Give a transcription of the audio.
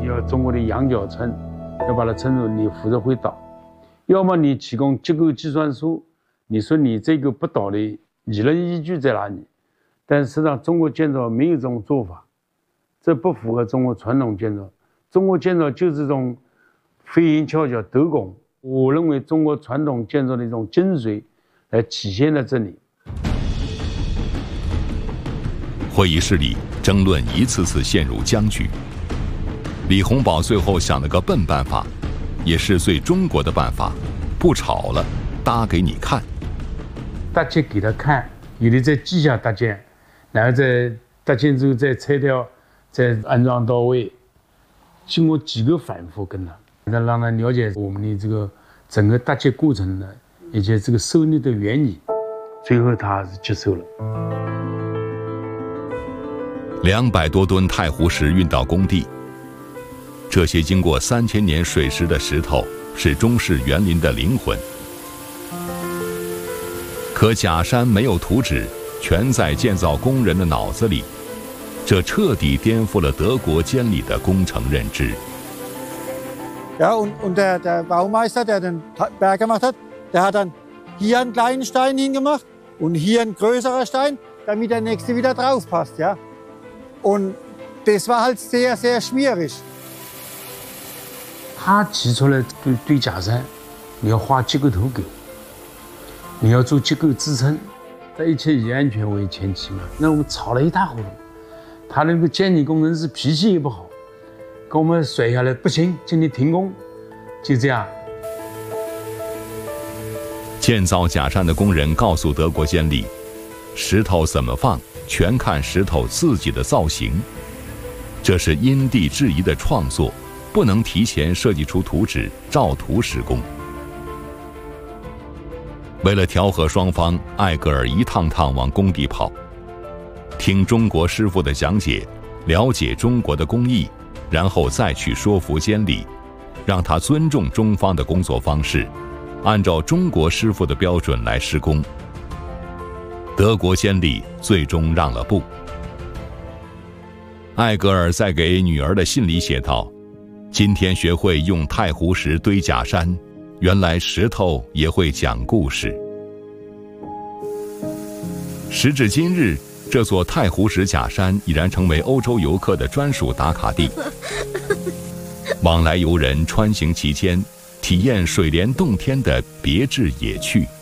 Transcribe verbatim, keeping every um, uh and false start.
叫中国的羊角村，要把它称作你扶着会倒；要么你提供结构计算书，你说你这个不倒的理论依据在哪里？但实际上中国建造没有这种做法，这不符合中国传统建造。中国建造就是这种飞檐翘角斗拱，我认为中国传统建筑的一种精髓来体现在这里。 会议室里争论一次次陷入僵局，李洪宝最后想了个笨办法，也是最中国的办法，不吵了，搭给你看。 搭建给他看，有的在记下搭建，然后再搭建之后再拆掉，再安装到位。经过几个反复跟他，让让他了解我们的这个整个搭建过程的以及这个受力的原理，最后他是接受了。 两百多吨太湖石运到工地，这些经过三千年水蚀的石头是中式园林的灵魂。可假山没有图纸，全在建造工人的脑子里，这彻底颠覆了德国监理的工程认知。 Ja, und, und der, der Baumeister, der den Berg gemacht hat, der hat dann hier einen kleinen Stein hingemacht und hier ein größerer Stein, damit der nächste wieder drauf passt, ja. Und das war halt sehr, sehr schwierig. 他提出来对对假山，你要画结构图给我，你要做结构支撑，这一切以安全为前提嘛。那我们吵了一塌糊涂。他那个监理工程师脾气也不好，跟我们甩下来，不行，今天停工，就这样。 建造假山的工人告诉德国监理，石头怎么放，全看石头自己的造型。这是因地制宜的创作，不能提前设计出图纸，照图施工。为了调和双方，艾格尔一趟趟往工地跑。听中国师傅的讲解，了解中国的工艺，然后再去说服监理，让他尊重中方的工作方式，按照中国师傅的标准来施工。德国监理最终让了步。艾格尔在给女儿的信里写道：“今天学会用太湖石堆假山，原来石头也会讲故事。”时至今日，这座太湖石假山已然成为欧洲游客的专属打卡地。往来游人穿行其间，体验水帘洞天的别致野趣。